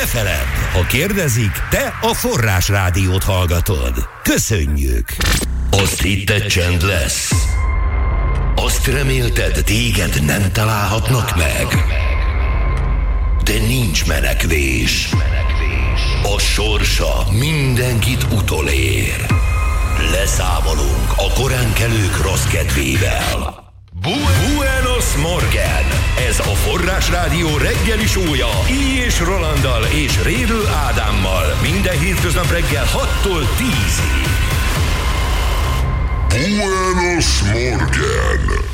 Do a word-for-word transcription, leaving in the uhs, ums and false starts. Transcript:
ne feledd, ha kérdezik, te a Forrás Rádiót hallgatod. Köszönjük! Azt hitted, csend lesz? Azt remélted, téged nem találhatnak meg? De nincs menekvés. A sorsa mindenkit utolér. Leszámolunk a koránkelők rossz kedvével. Buenos Morgen! Ez a Forrás Rádió reggeli sója I. és Rolanddal és Rédl Ádámmal minden hétköznap reggel hattól tízig. Buenos Morgen!